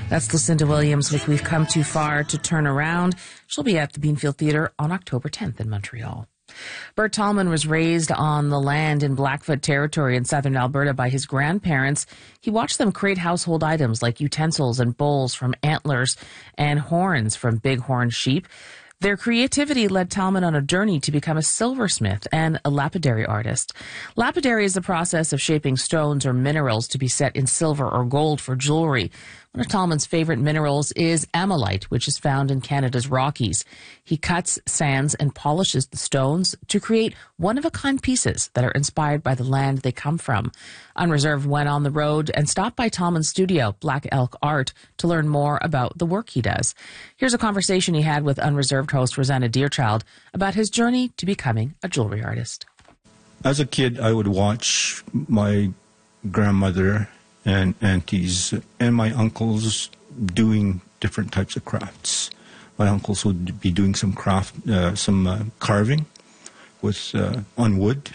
That's Lucinda Williams with We've Come Too Far to Turn Around. She'll be at the Beanfield Theatre on October 10th in Montreal. Bert Tallman was raised on the land in Blackfoot territory in southern Alberta by his grandparents. He watched them create household items like utensils and bowls from antlers and horns from bighorn sheep. Their creativity led Tallman on a journey to become a silversmith and a lapidary artist. Lapidary is the process of shaping stones or minerals to be set in silver or gold for jewelry. One of Tallman's favorite minerals is ammonite, which is found in Canada's Rockies. He cuts, sands, and polishes the stones to create one-of-a-kind pieces that are inspired by the land they come from. Unreserved went on the road and stopped by Tallman's studio, Black Elk Art, to learn more about the work he does. Here's a conversation he had with Unreserved host Rosanna Deerchild about his journey to becoming a jewelry artist. As a kid, I would watch my grandmother and aunties and my uncles doing different types of crafts. My uncles would be doing some carving with on wood,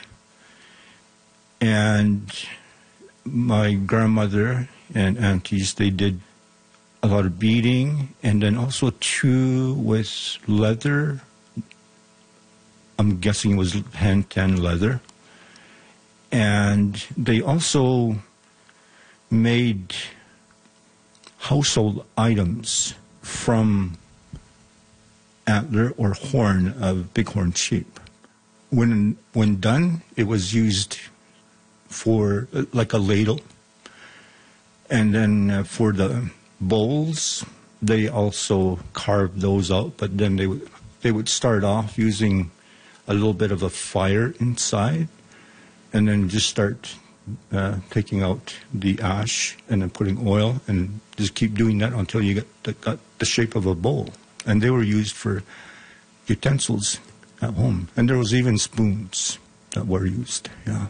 and my grandmother and aunties, they did a lot of beading, and then also too with leather. I'm guessing it was hand-tanned leather, and they also made household items from antler or horn of bighorn sheep. When done, it was used for like a ladle. And then for the bowls, they also carved those out, but then they would start off using a little bit of a fire inside, and then just start taking out the ash and then putting oil, and just keep doing that until you got the shape of a bowl. And they were used for utensils at home. And there was even spoons that were used, yeah.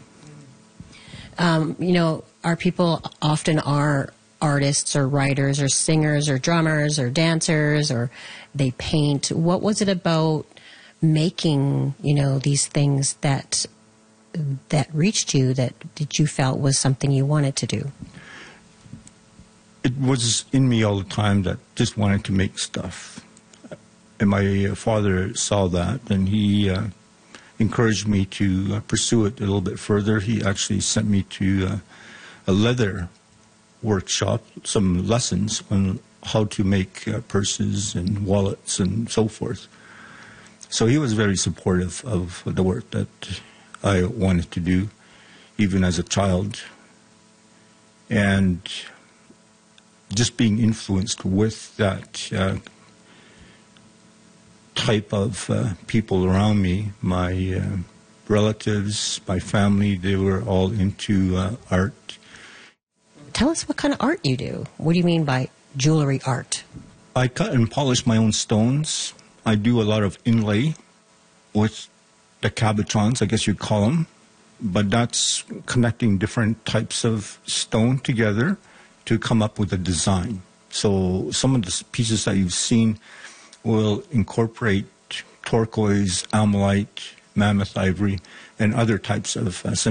Our people often are artists or writers or singers or drummers or dancers, or they paint. What was it about making, these things that reached you, that you felt was something you wanted to do? It was in me all the time that just wanted to make stuff. And my father saw that, and he encouraged me to pursue it a little bit further. He actually sent me to a leather workshop, some lessons on how to make purses and wallets and so forth. So he was very supportive of the work that I wanted to do, even as a child. And just being influenced with that type of people around me, my relatives, my family, they were all into art. Tell us what kind of art you do. What do you mean by jewelry art? I cut and polish my own stones. I do a lot of inlay with the cabochons, I guess you'd call them, but that's connecting different types of stone together to come up with a design. So some of the pieces that you've seen will incorporate turquoise, ammonite, mammoth ivory, and other types of